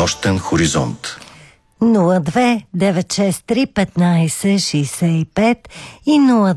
Нощен хоризонт. 02-963-1565 и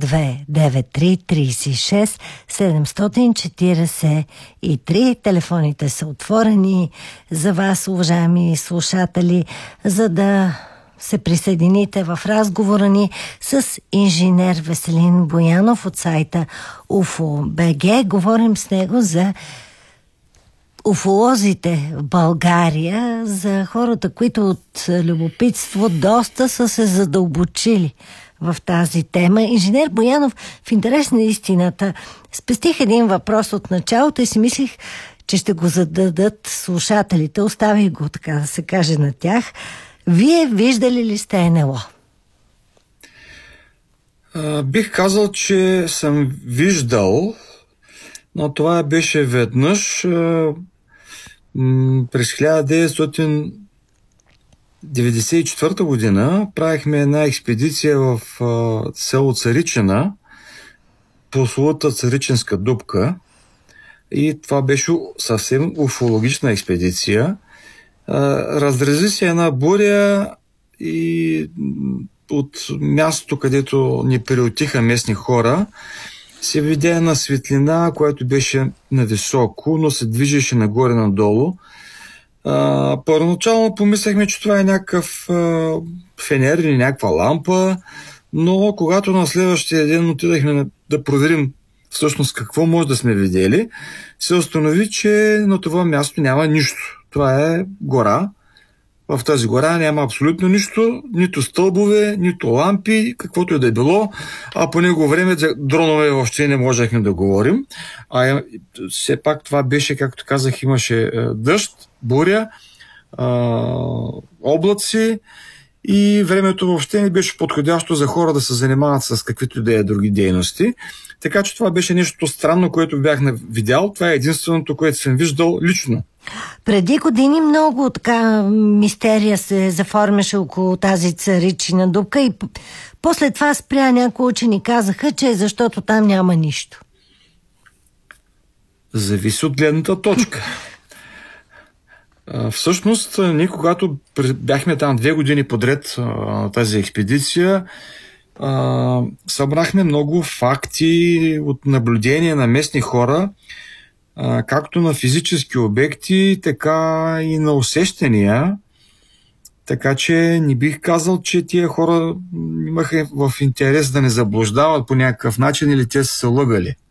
02-93-36-743. Телефоните са отворени за вас, уважаеми слушатели, за да се присъедините в разговора ни с инженер Веселин Боянов от сайта UFO.BG. Говорим с него за уфолозите в България, за хората, които от любопитство доста са се задълбочили в тази тема. Инженер Боянов, в интерес на истината, спестих един въпрос от началото и си мислих, че ще го зададат слушателите. Оставих го, така да се каже, на тях. Вие виждали ли сте НЛО? Бих казал, че съм виждал, но това беше веднъж през 1994 година. Правихме една експедиция в село Царичина, прословута Царичинска дупка, и това беше съвсем уфологична експедиция. Разрази се една буря и от мястото, където ни приютиха местни хора, се видя една светлина, която беше нависоко, но се движеше нагоре-надолу. Първоначално помислехме, че това е някакъв фенер или някаква лампа, но когато на следващия ден отидахме да проверим всъщност какво може да сме видели, се установи, че на това място няма нищо. Това е гора. В тази гора няма абсолютно нищо, нито стълбове, нито лампи, каквото и да е било, а по него време за дронове въобще не можехме да говорим. Все пак това беше, както казах, имаше дъжд, буря, облаци и времето въобще не беше подходящо за хора да се занимават с каквито да е други дейности. Така че това беше нещо странно, което бях видял. Това е единственото, което съм виждал лично. Преди години много така мистерия се заформяше около тази Царичина дупка и после това спря. Някои учени казаха, че е защото там няма нищо. Зависи от гледната точка. Всъщност, ние когато бяхме там 2 години подред на тази експедиция, събрахме много факти от наблюдения на местни хора, както на физически обекти, така и на усещания. Така че не бих казал, че тия хора имаха в интерес да не заблуждават по някакъв начин или те са се лъгали.